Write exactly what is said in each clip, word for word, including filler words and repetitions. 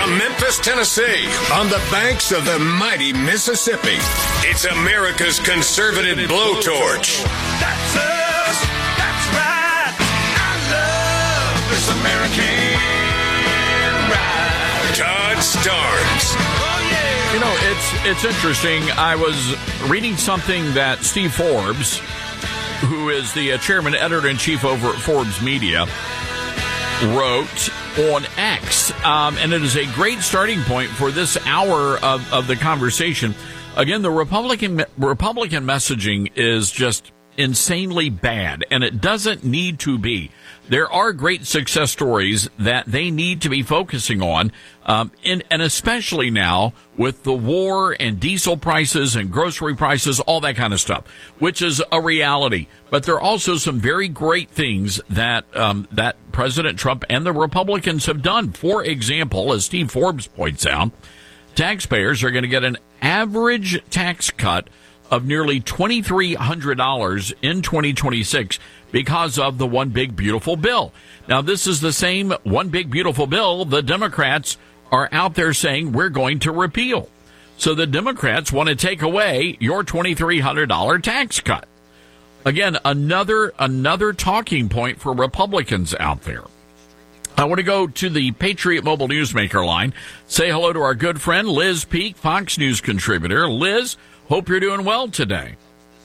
From Memphis, Tennessee, on the banks of the mighty Mississippi, it's America's conservative blowtorch. That's us. That's right. I love this American ride. Todd Starnes. Oh, yeah. You know, it's it's interesting. I was reading something that Steve Forbes, who is the uh, chairman, editor-in-chief over at Forbes Media, wrote on X, um, and it is a great starting point for this hour of, of the conversation. Again, the Republican Republican messaging is just insanely bad, and it doesn't need to be. There are great success stories that they need to be focusing on, um, and, and especially now with the war and diesel prices and grocery prices, all that kind of stuff, which is a reality. But there are also some very great things that um, that President Trump and the Republicans have done. For example, as Steve Forbes points out, taxpayers are going to get an average tax cut of nearly two thousand three hundred dollars in twenty twenty-six because of the One Big Beautiful Bill. Now, this is the same One Big Beautiful Bill the Democrats are out there saying we're going to repeal. So the Democrats want to take away your two thousand three hundred dollars tax cut. Again, another another talking point for Republicans out there. I want to go to the Patriot Mobile Newsmaker line. Say hello to our good friend Liz Peek, Fox News contributor. Liz, hope you're doing well today.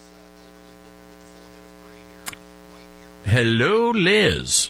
Hello, Liz.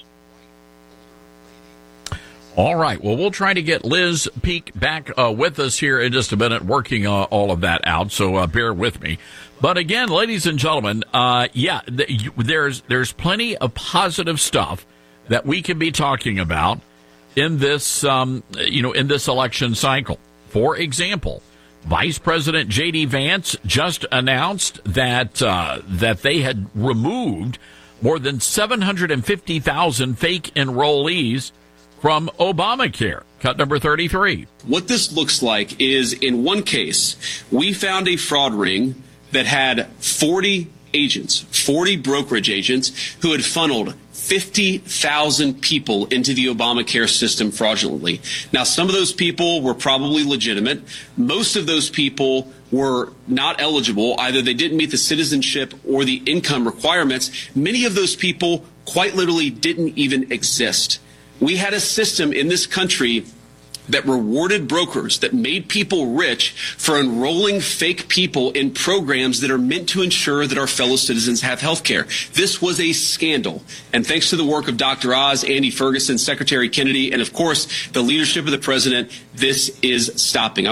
All right. Well, we'll try to get Liz Peek back uh, with us here in just a minute, working uh, all of that out. So uh, bear with me. But again, ladies and gentlemen, uh, yeah, th- there's there's plenty of positive stuff that we can be talking about in this, um, you know, in this election cycle. For example, Vice President J D. Vance just announced that uh, that they had removed more than seven hundred fifty thousand fake enrollees from Obamacare, cut number thirty-three. What this looks like is, in one case, we found a fraud ring that had forty agents, forty brokerage agents, who had funneled fifty thousand people into the Obamacare system fraudulently. Now, some of those people were probably legitimate. Most of those people were not eligible. Either they didn't meet the citizenship or the income requirements. Many of those people quite literally didn't even exist. We had a system in this country that rewarded brokers, that made people rich for enrolling fake people in programs that are meant to ensure that our fellow citizens have health care. This was a scandal. And thanks to the work of Doctor Oz, Andy Ferguson, Secretary Kennedy, and of course, the leadership of the president, this is stopping.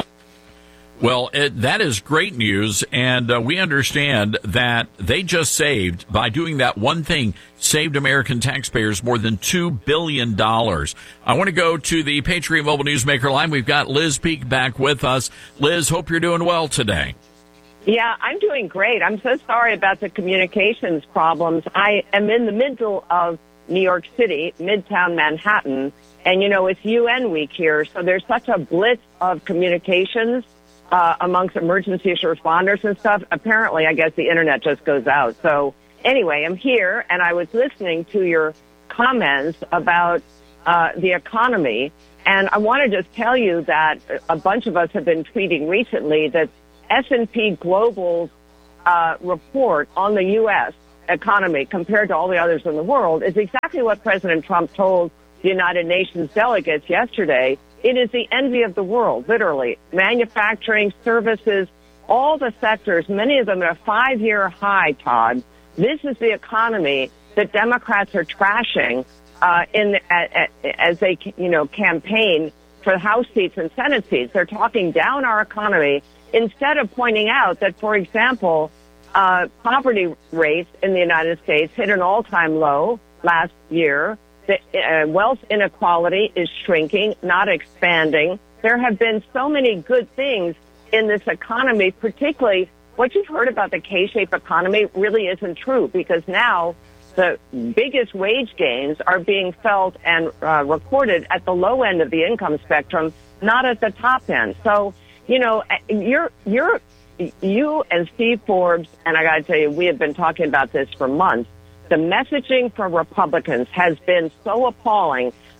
Well, it, that is great news, and uh, we understand that they just saved, by doing that one thing, saved American taxpayers more than two billion dollars. I want to go to the Patriot Mobile Newsmaker line. We've got Liz Peek back with us. Liz, hope you're doing well today. Yeah, I'm doing great. I'm so sorry about the communications problems. I am in the middle of New York City, Midtown Manhattan, and, you know, it's U N week here, so there's such a blitz of communications Uh, amongst emergency responders and stuff. Apparently, I guess the internet just goes out. So anyway, I'm here, and I was listening to your comments about uh, the economy, and I want to just tell you that a bunch of us have been tweeting recently that S and P Global's uh, report on the U S economy compared to all the others in the world is exactly what President Trump told the United Nations delegates yesterday. It is the envy of the world, literally. Manufacturing, services, all the sectors, many of them at a five-year high, Todd. This is the economy that Democrats are trashing uh, in uh, as they, you know, campaign for House seats and Senate seats. They're talking down our economy instead of pointing out that, for example, uh, poverty rates in the United States hit an all-time low last year. The uh, wealth inequality is shrinking, not expanding. There have been so many good things in this economy, particularly what you've heard about the K-shaped economy really isn't true, because now the biggest wage gains are being felt and uh, recorded at the low end of the income spectrum, not at the top end. So, you know, you're, you're, you and Steve Forbes, and I got to tell you, we have been talking about this for months. The messaging from Republicans has been so appalling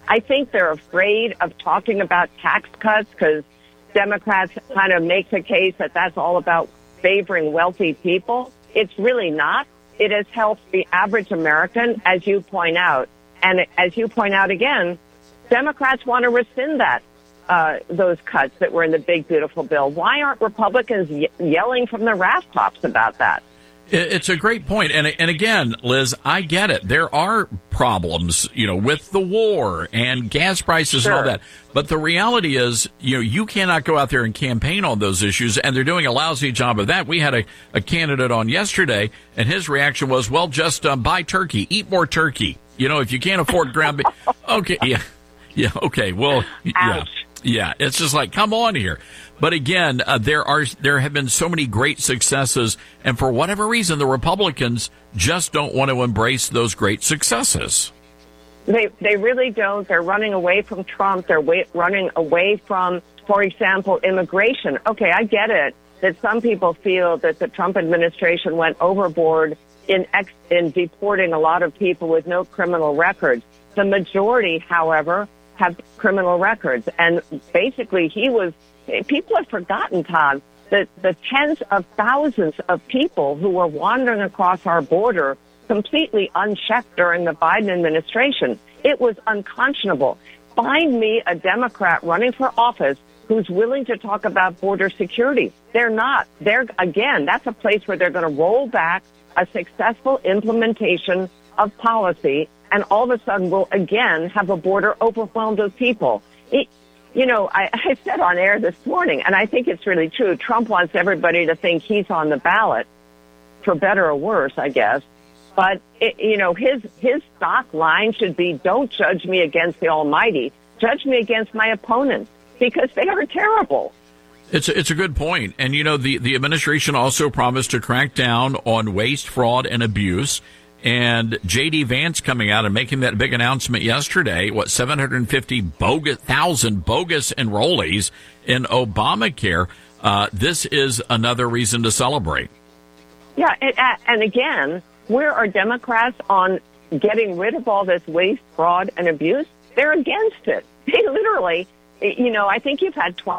I think they're afraid of talking about tax cuts because Democrats kind of make the case that that's all about favoring wealthy people. It's really not. It has helped the average American, as you point out. And as you point out again, Democrats want to rescind that, uh, those cuts that were in the big, beautiful bill. Why aren't Republicans ye- yelling from the rafttops about that? It's a great point. And, and again, Liz, I get it. There are problems, you know, with the war and gas prices Sure. and all that. But the reality is, you know, you cannot go out there and campaign on those issues, and they're doing a lousy job of that. We had a, a candidate on yesterday, and his reaction was, well, just uh, buy turkey, eat more turkey. You know, if you can't afford ground beef. Okay, yeah, yeah, okay, well, yeah. Ouch. Yeah, it's just like, come on here. But again, uh, there are there have been so many great successes, and for whatever reason, the Republicans just don't want to embrace those great successes. They they really don't. They're running away from Trump. They're way, running away from, for example, immigration. Okay, I get it that some people feel that the Trump administration went overboard in ex, in deporting a lot of people with no criminal records. The majority, however, have criminal records. And basically, he was, people have forgotten, Todd, that the tens of thousands of people who were wandering across our border completely unchecked during the Biden administration. It was unconscionable. Find me a Democrat running for office who's willing to talk about border security. They're not. They're, again, that's a place where they're going to roll back a successful implementation of policy, and all of a sudden we'll again have a border overwhelmed with people. It, you know, I, I said on air this morning, and I think it's really true, Trump wants everybody to think he's on the ballot, for better or worse, I guess. But, it, you know, his his stock line should be, don't judge me against the Almighty, judge me against my opponents, because they are terrible. It's a, it's a good point. And, you know, the, the administration also promised to crack down on waste, fraud, and abuse. And J D. Vance coming out and making that big announcement yesterday, what, seven hundred fifty bogus, thousand bogus enrollees in Obamacare. Uh, this is another reason to celebrate. Yeah, and, and again, where are Democrats on getting rid of all this waste, fraud, and abuse? They're against it. They literally, you know, I think you've had twelve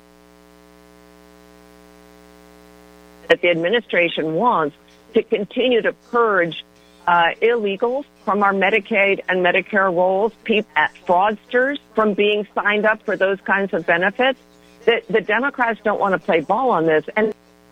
that the administration wants to continue to purge uh, illegals from our Medicaid and Medicare rolls, people, fraudsters from being signed up for those kinds of benefits. The, the Democrats don't want to play ball on this. And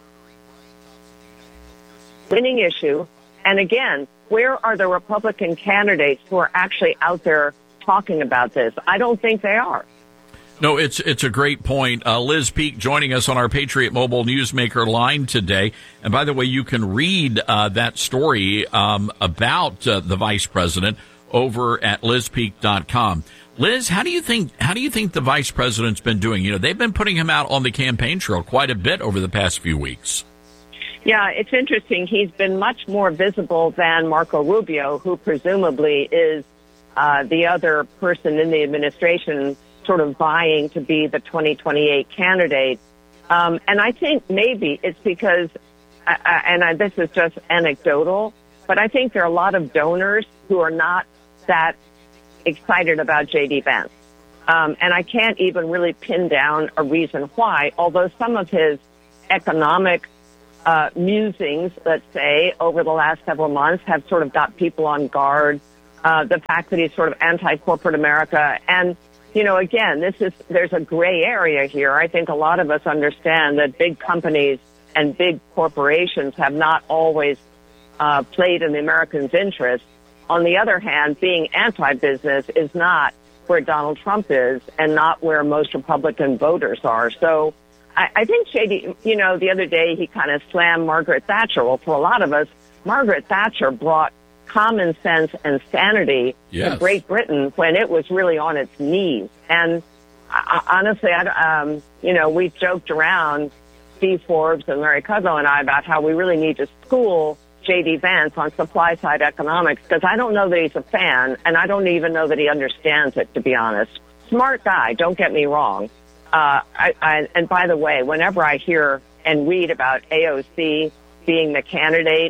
winning issue. And again, where are the Republican candidates who are actually out there talking about this? I don't think they are. No, it's it's a great point. Uh, Liz Peek joining us on our Patriot Mobile Newsmaker line today. And by the way, you can read uh, that story um, about uh, the vice president over at liz peek dot com. Liz, how do you think how do you think the vice president's been doing? You know, they've been putting him out on the campaign trail quite a bit over the past few weeks. Yeah, it's interesting. He's been much more visible than Marco Rubio, who presumably is uh, the other person in the administration sort of vying to be the twenty twenty-eight candidate. Um, and I think maybe it's because, uh, and I, this is just anecdotal, but I think there are a lot of donors who are not that excited about J D. Vance. Um, and I can't even really pin down a reason why, although some of his economic uh, musings, let's say, over the last several months have sort of got people on guard. Uh, the fact that he's sort of anti-corporate America. And, you know, again, this is, there's a gray area here. I think a lot of us understand that big companies and big corporations have not always uh, played in the Americans' interest. On the other hand, being anti-business is not where Donald Trump is and not where most Republican voters are. So I, I think J D, you know, the other day he kind of slammed Margaret Thatcher. Well, for a lot of us, Margaret Thatcher brought common sense and sanity yes. to Great Britain when it was really on its knees. And I, honestly, I, um, you know, we joked around, Steve Forbes and Larry Kudlow and I, about how we really need to school J D. Vance on supply-side economics, because I don't know that he's a fan, and I don't even know that he understands it, to be honest. Smart guy, don't get me wrong. Uh, I, I, and by the way, whenever I hear and read about A O C being the candidate,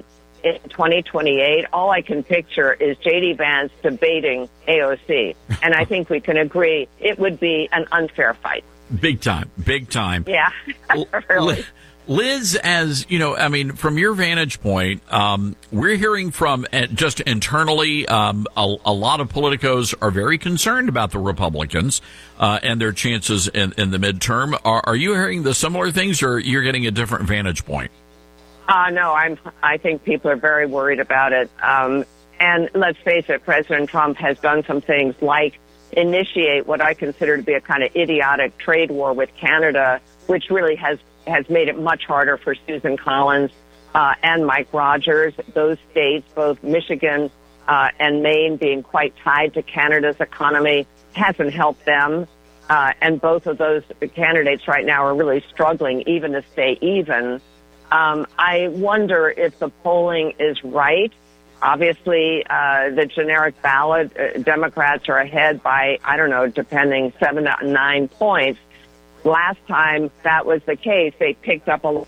in twenty twenty-eight, all I can picture is J D. Vance debating A O C. And I think we can agree it would be an unfair fight. Big time, big time. Yeah, really. Liz, as you know, I mean, from your vantage point, um, we're hearing from uh, just internally, um, a, a lot of politicos are very concerned about the Republicans uh, and their chances in, in the midterm. Are, are you hearing the similar things, or you're getting a different vantage point? Uh, no, I'm. I think people are very worried about it. Um, and let's face it, President Trump has done some things like initiate what I consider to be a kind of idiotic trade war with Canada, which really has has made it much harder for Susan Collins uh, and Mike Rogers. Those states, both Michigan uh, and Maine, being quite tied to Canada's economy, hasn't helped them. Uh, and both of those candidates right now are really struggling even to stay even. Um, I wonder if the polling is right. Obviously, uh, the generic ballot, uh, Democrats are ahead by, I don't know, depending, seven to nine points. Last time that was the case, they picked up a,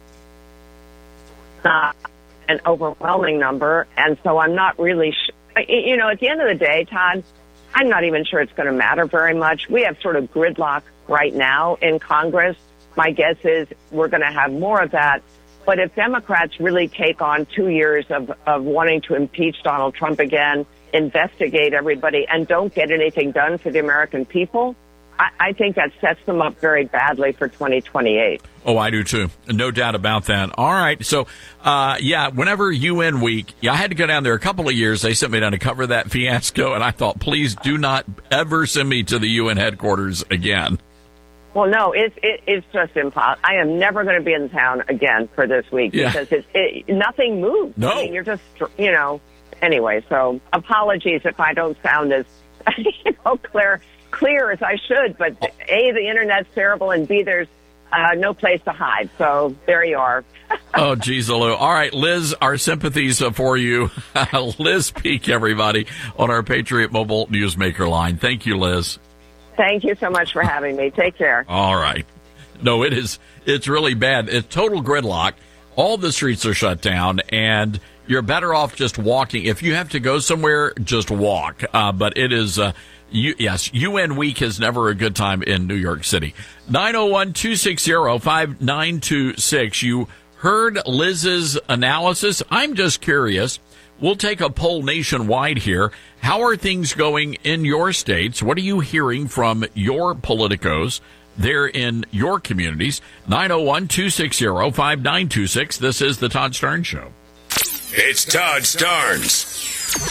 uh, an overwhelming number. And so I'm not really, sh- you know, at the end of the day, Todd, I'm not even sure it's going to matter very much. We have sort of gridlock right now in Congress. My guess is we're going to have more of that. But if Democrats really take on two years of, of wanting to impeach Donald Trump again, investigate everybody, and don't get anything done for the American people, I, I think that sets them up very badly for twenty twenty-eight. Oh, I do too. No doubt about that. All right. So, uh, yeah, whenever U N week, yeah, I had to go down there a couple of years. They sent me down to cover that fiasco, and I thought, please do not ever send me to the U N headquarters again. Well, no, it's it, it's just impossible. I am never going to be in town again for this week Yeah. because it, it, nothing moves. No. I mean, you're just, you know, anyway, so apologies if I don't sound as, you know, clear, clear as I should, but A, the internet's terrible, and B, there's uh, no place to hide. So there you are. Oh, geez, Lou. All right, Liz, our sympathies for you. Liz Peek, everybody, on our Patriot Mobile Newsmaker line. Thank you, Liz. Thank you so much for having me. Take care. All right. No, it is. It's really bad. It's total gridlock. All the streets are shut down, and you're better off just walking. If you have to go somewhere, just walk. Uh, but it is, uh, you, yes, U N week is never a good time in New York City. nine oh one, two six zero, five nine two six. You heard Liz's analysis. I'm just curious. We'll take a poll nationwide here. How are things going in your states? What are you hearing from your politicos there in your communities? nine oh one, two six zero, five nine two six. This is the Todd Starnes Show. It's Todd Starnes.